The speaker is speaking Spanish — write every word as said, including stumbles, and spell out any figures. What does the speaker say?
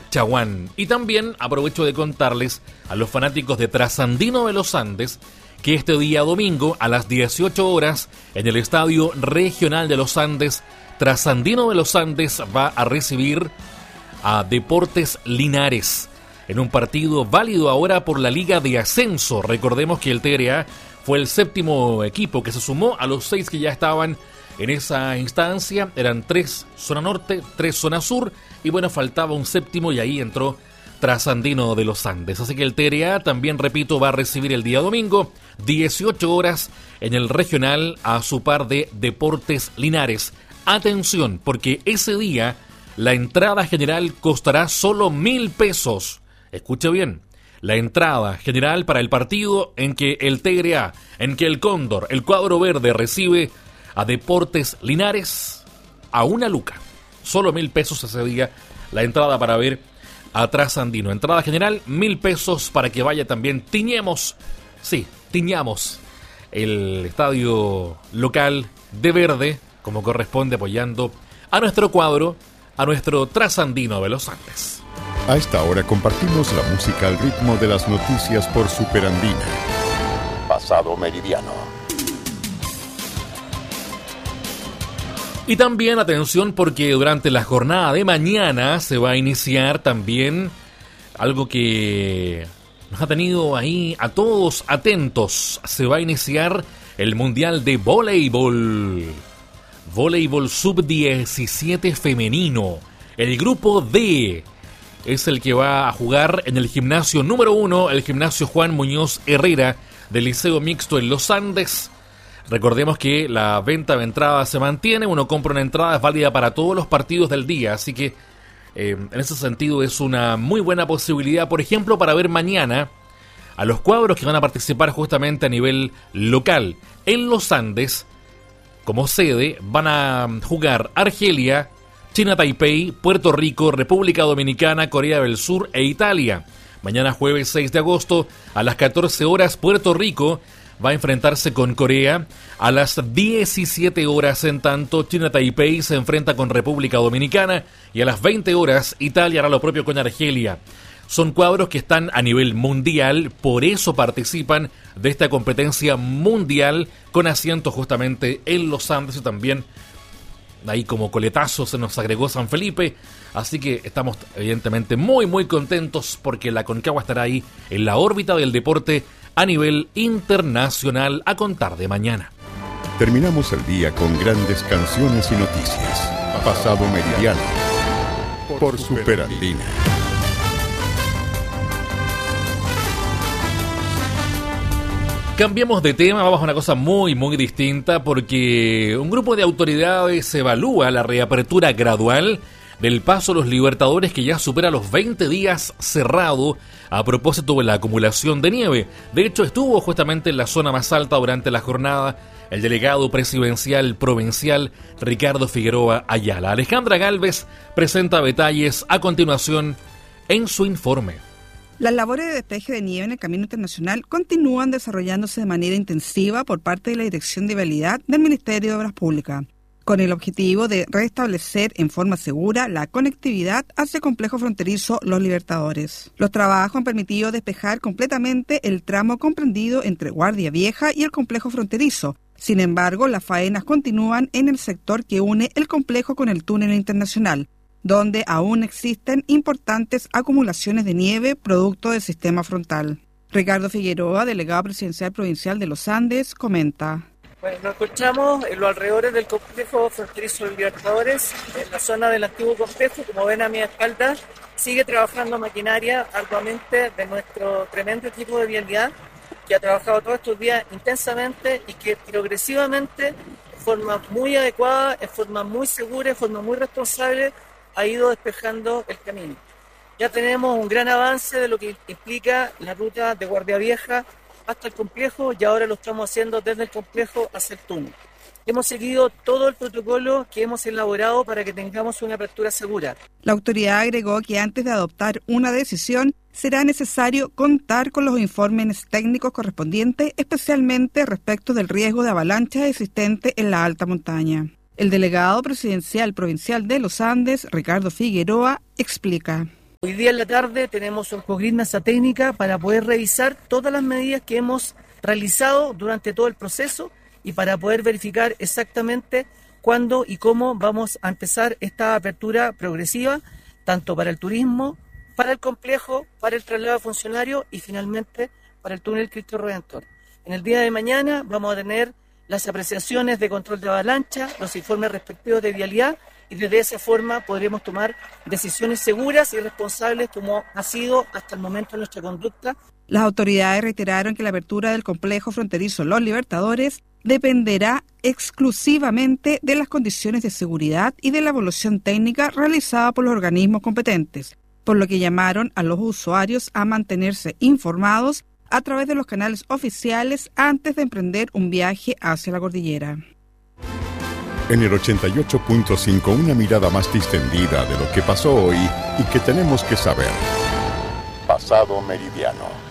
Chaguán. Y también aprovecho de contarles a los fanáticos de Trasandino de los Andes que este día domingo a las dieciocho horas en el Estadio Regional de los Andes, Trasandino de los Andes va a recibir a Deportes Linares en un partido válido ahora por la Liga de Ascenso. Recordemos que el T R A fue el séptimo equipo que se sumó a los seis que ya estaban en esa instancia. Eran tres zona norte, tres zona sur y bueno, faltaba un séptimo y ahí entró Trasandino de los Andes. Así que el T R A también, repito, va a recibir el día domingo, dieciocho horas, en el regional a su par de Deportes Linares. Atención, porque ese día la entrada general costará solo mil pesos. Escuche bien, la entrada general para el partido en que el T R A, en que el Cóndor, el cuadro verde, recibe a Deportes Linares a una luca. Solo mil pesos ese día la entrada para ver a Trasandino. Entrada general, mil pesos para que vaya también. Tiñemos, sí, tiñamos el estadio local de verde, como corresponde, apoyando a nuestro cuadro, a nuestro Trasandino de los Andes. A esta hora compartimos la música al ritmo de las noticias por Superandina. Pasado meridiano. Y también atención porque durante la jornada de mañana se va a iniciar también algo que nos ha tenido ahí a todos atentos. Se va a iniciar el Mundial de Voleibol. Voleibol sub diecisiete femenino. El grupo D es el que va a jugar en el gimnasio número uno, el gimnasio Juan Muñoz Herrera del Liceo Mixto en Los Andes. Recordemos que la venta de entradas se mantiene, uno compra una entrada, es válida para todos los partidos del día, así que eh, en ese sentido es una muy buena posibilidad, por ejemplo, para ver mañana a los cuadros que van a participar justamente a nivel local. En Los Andes, como sede, van a jugar Argelia, China Taipei, Puerto Rico, República Dominicana, Corea del Sur e Italia. Mañana jueves seis de agosto a las catorce horas, Puerto Rico va a enfrentarse con Corea. A las diecisiete horas, en tanto, China Taipei se enfrenta con República Dominicana. Y a las veinte horas, Italia hará lo propio con Argelia. Son cuadros que están a nivel mundial, por eso participan de esta competencia mundial con asiento justamente en Los Andes y también ahí como coletazo se nos agregó San Felipe. Así que estamos evidentemente muy muy contentos porque la Concagua estará ahí en la órbita del deporte a nivel internacional a contar de mañana. Terminamos el día con grandes canciones y noticias. Pasado meridiano por Superandina. Cambiamos de tema, vamos a una cosa muy muy distinta porque un grupo de autoridades evalúa la reapertura gradual del paso a los Libertadores, que ya supera los veinte días cerrado a propósito de la acumulación de nieve. De hecho, estuvo justamente en la zona más alta durante la jornada el delegado presidencial provincial Ricardo Figueroa Ayala. Alejandra Galvez presenta detalles a continuación en su informe. Las labores de despeje de nieve en el Camino Internacional continúan desarrollándose de manera intensiva por parte de la Dirección de Vialidad del Ministerio de Obras Públicas, con el objetivo de restablecer en forma segura la conectividad hacia el complejo fronterizo Los Libertadores. Los trabajos han permitido despejar completamente el tramo comprendido entre Guardia Vieja y el complejo fronterizo. Sin embargo, las faenas continúan en el sector que une el complejo con el túnel internacional, donde aún existen importantes acumulaciones de nieve producto del sistema frontal. Ricardo Figueroa, delegado presidencial provincial de Los Andes, comenta. Bueno, nos encontramos en los alrededores del complejo fronterizo de Libertadores, en la zona del antiguo complejo. Como ven a mi espalda, sigue trabajando maquinaria arduamente de nuestro tremendo equipo de vialidad, que ha trabajado todos estos días intensamente y que progresivamente, de forma muy adecuada, de forma muy segura, de forma muy responsable, ha ido despejando el camino. Ya tenemos un gran avance de lo que implica la ruta de Guardia Vieja hasta el complejo y ahora lo estamos haciendo desde el complejo hacia el túnel. Hemos seguido todo el protocolo que hemos elaborado para que tengamos una apertura segura. La autoridad agregó que antes de adoptar una decisión será necesario contar con los informes técnicos correspondientes, especialmente respecto del riesgo de avalancha existente en la alta montaña. El delegado presidencial provincial de Los Andes, Ricardo Figueroa, explica. Hoy día en la tarde tenemos un cogrid mesa técnica para poder revisar todas las medidas que hemos realizado durante todo el proceso y para poder verificar exactamente cuándo y cómo vamos a empezar esta apertura progresiva, tanto para el turismo, para el complejo, para el traslado de funcionarios y finalmente para el túnel Cristo Redentor. En el día de mañana vamos a tener las apreciaciones de control de avalancha, los informes respectivos de vialidad, y de esa forma podremos tomar decisiones seguras y responsables como ha sido hasta el momento nuestra conducta. Las autoridades reiteraron que la apertura del complejo fronterizo Los Libertadores dependerá exclusivamente de las condiciones de seguridad y de la evaluación técnica realizada por los organismos competentes, por lo que llamaron a los usuarios a mantenerse informados a través de los canales oficiales antes de emprender un viaje hacia la cordillera. En el ochenta y ocho punto cinco, una mirada más distendida de lo que pasó hoy y que tenemos que saber. Pasado Meridiano.